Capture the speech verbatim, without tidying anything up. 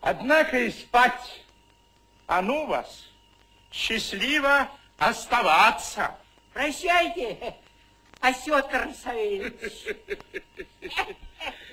Однако и спать. А ну вас, счастливо оставаться. Прощайте, Осетр Савельевич.